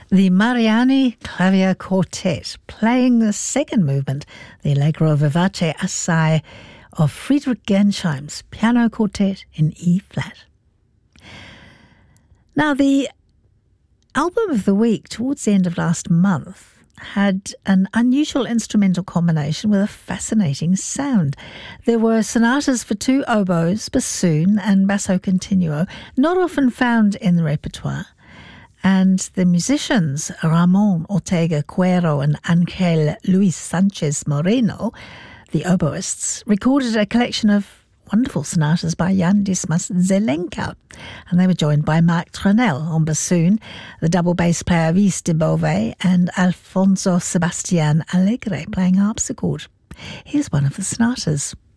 The Mariani Clavier Quartet, playing the second movement, the Allegro Vivace Assai of Friedrich Gensheim's Piano Quartet in E-flat. Now, the album of the week towards the end of last month had an unusual instrumental combination with a fascinating sound. There were sonatas for two oboes, bassoon and basso continuo, not often found in the repertoire. And the musicians, Ramon Ortega Cuero and Ángel Luis Sánchez Moreno, the oboists, recorded a collection of wonderful sonatas by Jan Dismas Zelenka. And they were joined by Marc Tranel on bassoon, the double bass player Vis de Beauvais, and Alfonso Sebastián Alegre playing harpsichord. Here's one of the sonatas.